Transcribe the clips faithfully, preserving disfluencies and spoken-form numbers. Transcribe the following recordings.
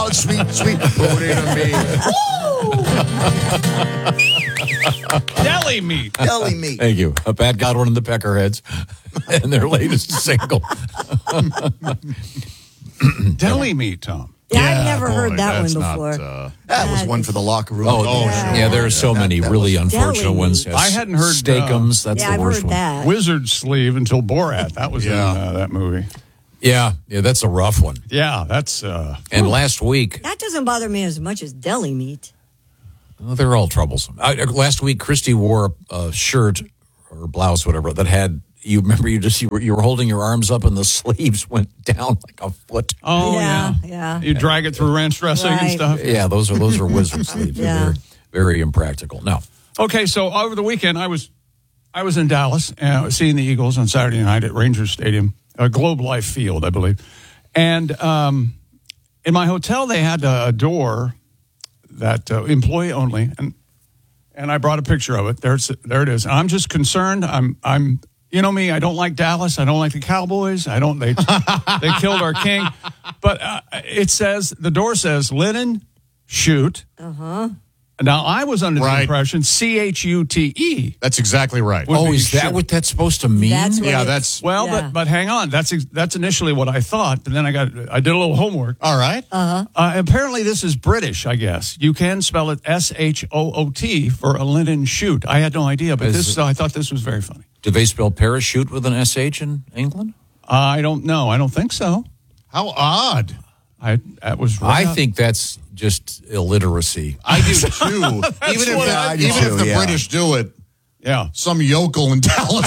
Oh, sweet, sweet potato meat. Deli meat. Deli meat. Thank you. A Pat Godwin and the Peckerheads and their latest single. Deli meat, Tom. Yeah, Yeah, I've never boy, heard that one that's not, before. uh, That was That one is- for the locker room. Oh, Oh, yeah. sure. Yeah, there are so That- many that really was- unfortunate Deli ones. meat. I hadn't heard, Steakums. That's yeah, the I've worst heard one. that. Wizard sleeve until Borat. That was Yeah. in uh, that movie. Yeah, yeah, that's a rough one. Yeah, that's. Uh, And last week, That doesn't bother me as much as deli meat. well, they're all troublesome. I, last week, Christy wore a, a shirt or blouse, whatever, that had. You remember you just you were, you were holding your arms up and the sleeves went down like a foot. oh yeah. Yeah, yeah. You drag it through ranch dressing and Right. stuff. Yeah, those are those are wizard sleeves. They're Yeah. very, very impractical. Now, Okay, so over the weekend I was I was in Dallas uh, seeing the Eagles on Saturday night at Rangers Stadium, uh, Globe Life Field, I believe. And um, in my hotel they had a, a door that uh, employee only, and and I brought a picture of it. There's there it is. I'm just concerned. I'm I'm you know me. I don't like Dallas. I don't like the Cowboys. I don't. They they killed our king. But uh, it says the door says linen shoot. Uh huh. Now I was under the Right. impression C H U T E. That's exactly right. Would oh, be is that sure. what that's supposed to mean? That's what yeah, it's- that's Well, Yeah. but but hang on. That's ex- that's initially what I thought. But then I got I did a little homework. all right. Uh, apparently, this is British. I guess you can spell it S H O O T for a linen shoot. I had no idea, but Is this it- I thought this was very funny. Do they spell parachute with an S H in England? I don't know. I don't think so. How odd. I that was. Right I up- think that's just illiteracy. I do too. even if, what the, I do even too, if the yeah. British do it, Yeah. some yokel in Dallas.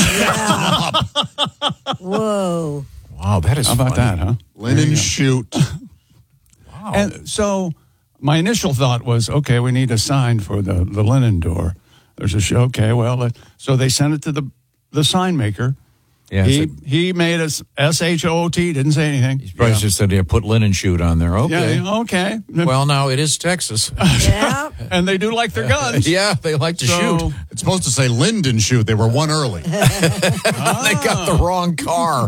Whoa. Wow, that is How about funny. that, huh? Linen shoot. Wow. And so my initial thought was, okay, we need a sign for the, the linen door. There's a show. Okay, well, uh, so they sent it to the the sign maker. Yeah, he so- he made us S H O O T. Didn't say anything. He's probably just said, yeah, put linen shoot on there. Okay. Yeah. Okay. Well, now it is Texas. Yeah. And they do like their guns. yeah, they like to So- shoot. It's supposed to say Linden shoot. They were one early. They got the wrong car.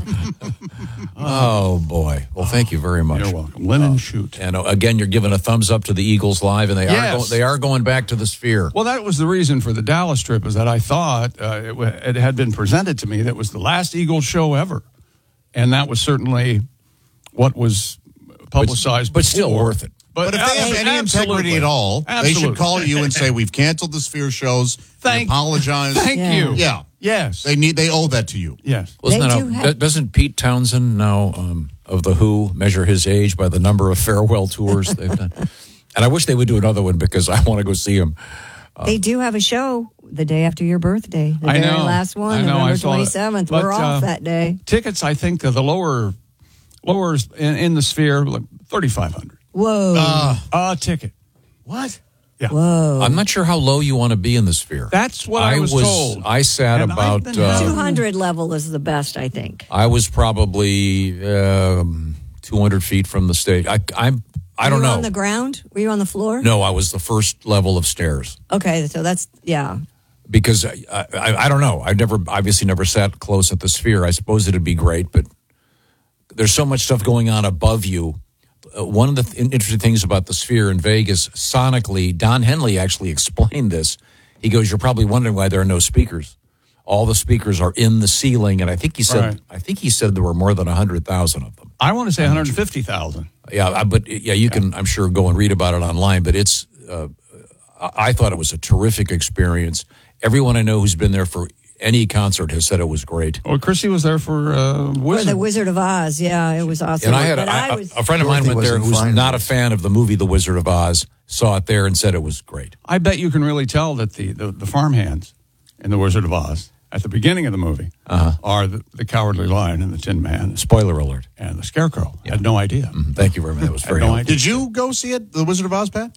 oh, boy. Well, thank you very much. You're welcome. Linen shoot. And uh, again, you're giving a thumbs up to the Eagles live, and they Yes. are go- they are going back to the Sphere. Well, that was the reason for the Dallas trip, is that I thought uh, it, w- it had been presented to me that was the last Eagles show ever, and that was certainly what was publicized. but still before. worth it. But if they have ab- any absolutely. integrity at all, they Absolutely. should call you and say, we've canceled the Sphere shows. Thank- we apologize. Thank Yeah. you. Yeah. Yes. They need. They owe that to you. yes. Wasn't They that do a- have- doesn't Pete Townsend now um, of The Who measure his age by the number of farewell tours they've done? And I wish they would do another one because I want to go see him. They do have a show the day after your birthday. The I very know. last one, I know. I November saw it. twenty-seventh. But, We're off uh, that day. Tickets, I think, to the lower, lowers in, in the Sphere, like thirty-five hundred. Whoa. A ticket. What? Yeah. Whoa. I'm not sure how low you want to be in the Sphere. That's what I was told. I sat And I've about. been two having- Uh, hundred level is the best, I think. I was probably um, two hundred feet from the stage. I, I'm. I don't Were you know. on the ground? Were you on the floor? No, I was the first level of stairs Okay, so that's, yeah. because I, I, I don't know. I've never, obviously, never sat close at the Sphere. I suppose it'd be great, but there's so much stuff going on above you. Uh, one of the th- interesting things about the Sphere in Vegas, sonically, Don Henley actually explained this. He goes, "You're probably wondering why there are no speakers. All the speakers are in the ceiling," and I think he said, Right. I think he said there were more than a hundred thousand of them. I want to say one hundred fifty thousand. Yeah, I- but yeah, you can, I'm sure, go and read about it online. But it's, uh, I I thought it was a terrific experience. Everyone I know who's been there for any concert has said it was great. Well, Chrissy was there for uh, For Wizard. the Wizard of Oz, yeah, it was awesome. And I had a, But I I- was, a friend of mine Dorothy went there wasn't who's fine not a with it. fan of the movie The Wizard of Oz, saw it there and said it was great. I bet you can really tell that the, the, the farmhands in the Wizard of Oz at the beginning of the movie Uh-huh. are the, the Cowardly Lion and the Tin Man Spoiler alert. and the Scarecrow. I had no idea. Mhm. Thank you very much. That was Had very no helpful. idea. Did you go see it, The Wizard of Oz, Pat?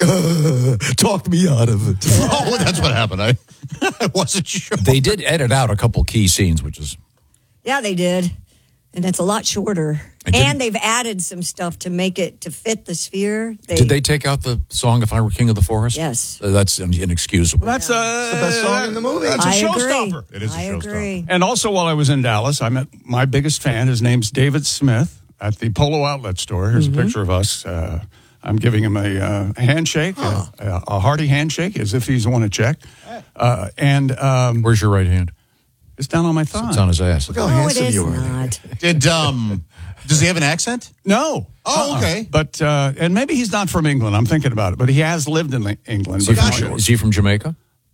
Talked me out of it. Oh, that's what happened. I, I wasn't sure. They did edit out a couple key scenes, which is yeah, they did. And it's a lot shorter. And didn't- And they've added some stuff to make it to fit the Sphere. They, did they take out the song "If I Were King of the Forest"? Yes. Uh, that's inexcusable. That's uh, the best song in the movie. That's a I agree. showstopper. It is a I showstopper. agree. And also, while I was in Dallas, I met my biggest fan. His name's David Smith at the Polo Outlet store. Here's Mm-hmm. a picture of us. Uh, I'm giving him a uh, handshake, huh. a, a hearty handshake, as if he's won a check. Uh, and um, Where's your right hand? It's down on my thigh. It's on his ass. Look how Oh, it handsome is you are. not. Did um? Does he have an accent? No. Oh, okay. But uh, and maybe he's not from England. I'm thinking about it, but he has lived in England. Is he, But from, is he from Jamaica?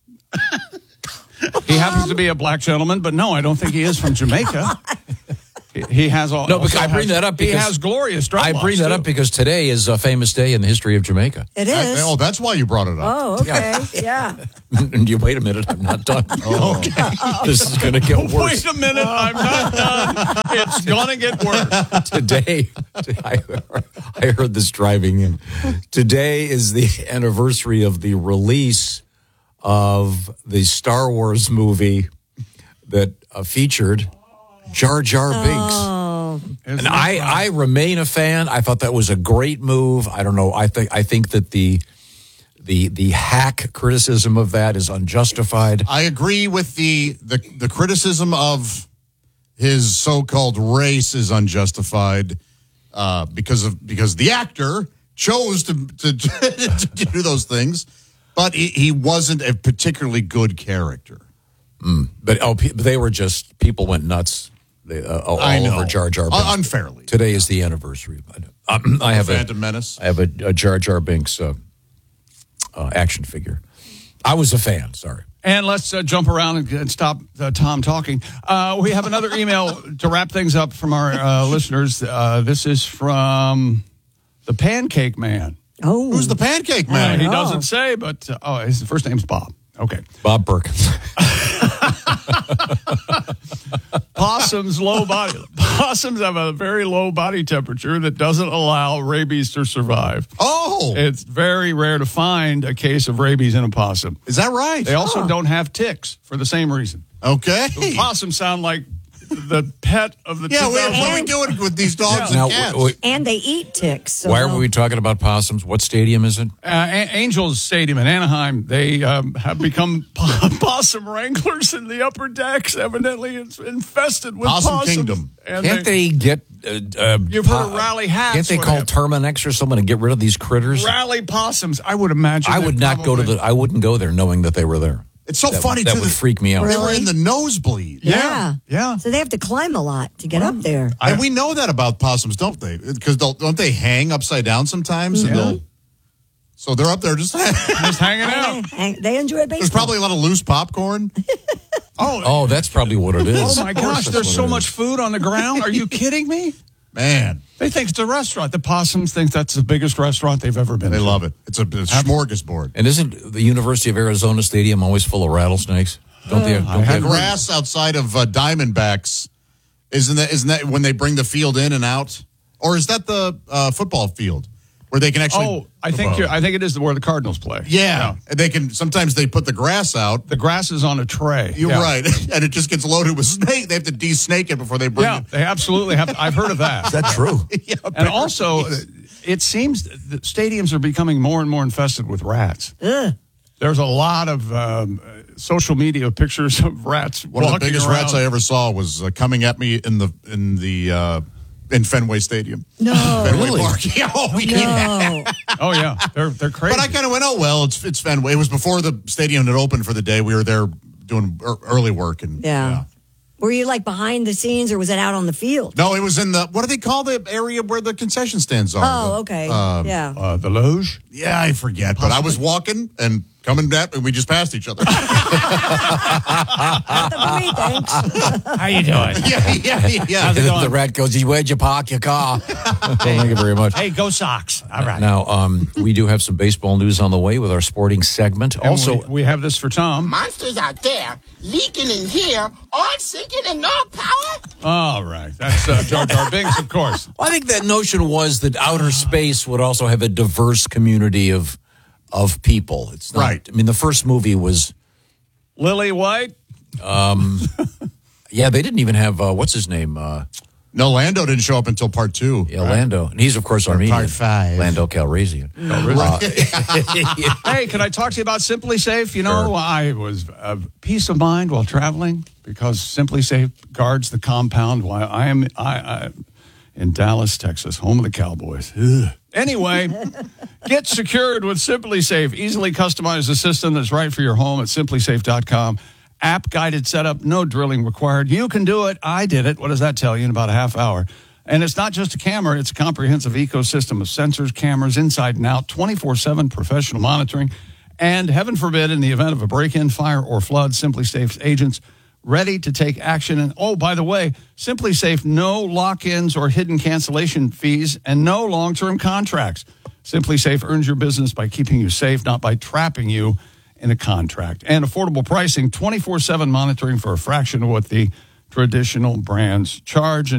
he happens to be a black gentleman, but no, I don't think he is from Jamaica. he, he has all. No, because also I bring has- that up he because has glorious dreadlocks. I bring that too. up because today is a famous day in the history of Jamaica. It I- is. oh, that's why you brought it up. Oh, okay. Yeah. And you wait a minute, I'm not done. Oh, okay. This is going to get worse. Wait a minute, I'm not done. It's gonna get worse. Today, I, I heard this driving in. Today is the anniversary of the release of the Star Wars movie that uh, featured Jar Jar Binks. Oh. And I, I remain a fan. I thought that was a great move. I don't know. I think I think that the the the hack criticism of that is unjustified. I agree with the, the the criticism of his so-called race is unjustified uh, because of because the actor chose to to, to do those things, but he, he wasn't a particularly good character. Mm. But oh, pe- they were just people went nuts. They, uh, all I know. over Jar Jar Un- Binks. unfairly. Today is the anniversary. Um, I have Phantom a Menace. I have a, a Jar Jar Binks uh, uh, action figure. I was a fan. Sorry. And let's uh, jump around and, and stop uh, Tom talking. Uh, we have another email to wrap things up from our uh, listeners. Uh, this is from the Pancake Man. Oh. Who's the Pancake Uh, Man? he know. doesn't say, but uh, oh, his first name's Bob. Okay. Bob Perkins. Possums low body. Possums have a very low body temperature that doesn't allow rabies to survive. Oh, It's very rare to find a case of rabies in a possum. is that right? They also don't have ticks for the same reason. Okay. Possums sound like the pet of the Yeah, we, two thousand what are we doing with these dogs Now, and cats? w- w- And they eat ticks. So why were we talking about possums? What stadium is it? Uh, A- Angels Stadium in Anaheim, they um, have become po- possum wranglers in the upper decks. Evidently, it's infested with Possum possums. Kingdom. And Can't they, they get? Uh, uh, You've heard of rally hats, Can't they what call have- Terminex or someone to get rid of these critters? rally possums? I would imagine. I they would not go to probably- the. I wouldn't go there knowing that they were there. It's so That- funny, that too. would that freak me out. They were Really? in the nosebleed. Yeah. Yeah. So they have to climb a lot to get up there. And we know that about possums, don't they? Because don't they hang upside down sometimes? And they'll, so they're up there just. Just hanging out. And they enjoy baseball. There's probably a lot of loose popcorn. Oh, Oh, that's probably what it is. oh my Of course gosh! that's There's what so it much is. food on the ground. Are you kidding me? Man, They think it's a restaurant. The possums think that's the biggest restaurant they've ever been they to. love it. It's a, a smorgasbord. And isn't the University of Arizona Stadium always full of rattlesnakes? Don't they? Don't I they had have, Grass outside of uh, Diamondbacks, isn't that? Isn't that when they bring the field in and out, or is that the uh, football field where they can actually? Oh, I think you're, I think it is where the Cardinals play. yeah, and they can. Sometimes they put the grass out. The grass is on a tray. You're Yeah. right, and it just gets loaded with snake. They have to de-snake it before they bring Yeah, it. they absolutely have. I've heard of that. Is that true? Yeah, And also, uh, it seems that stadiums are becoming more and more infested with rats. There's a lot of um, uh, social media pictures of rats. One of the walking biggest around. rats I ever saw was uh, coming at me in the in the uh, in Fenway Stadium. No. Fenway Really? Park. Yeah, oh, yeah. No. Oh yeah, they're they're crazy. But I kind of went, oh well, it's it's Fenway. It was before the stadium had opened for the day. We were there doing er- early work, and Yeah. Were you like behind the scenes or was it out on the field? No, it was in the what do they call the area where the concession stands are? Oh, The- okay. um, yeah. uh, the Loge. Yeah, I forget, but I was walking and coming back, and we just passed each other. Three, thanks. How you doing? yeah, yeah, yeah. the, the rat goes, where'd you park your car? Thank you very much. Hey, go Sox! All right. Now, um, we do have some baseball news on the way with our sporting segment. And Also, we, we have this for Tom. Monsters out there, leaking in here, all sinking and no power. All right, that's uh, Jar Jar Binks, of course. I think that notion was that outer space would also have a diverse community of of people. It's not, Right. I mean, the first movie was, Lily White. yeah, they didn't even have uh, what's his name, uh, No, Lando didn't show up until part two. yeah, Lando, and he's of course Armenian. part five. Lando Calrissian. Uh, Hey, can I talk to you about Simply Safe? You know, Sure. I was uh, peace of mind while traveling because Simply Safe guards the compound while I am I, I in Dallas, Texas, home of the Cowboys. Ugh. Anyway, get secured with Simply Safe. Easily customize a system that's right for your home at simply safe dot com. App guided setup, no drilling required. You can do it. I did it. What does that tell you in about a half hour? And it's not just a camera, it's a comprehensive ecosystem of sensors, cameras, inside and out, twenty-four seven professional monitoring. And heaven forbid, in the event of a break-in, fire, or flood, Simply Safe's agents ready to take action. And oh, by the way, Simply Safe, no lock-ins or hidden cancellation fees and no long-term contracts. Simply Safe earns your business by keeping you safe, not by trapping you in a contract. And affordable pricing, twenty-four seven monitoring for a fraction of what the traditional brands charge. And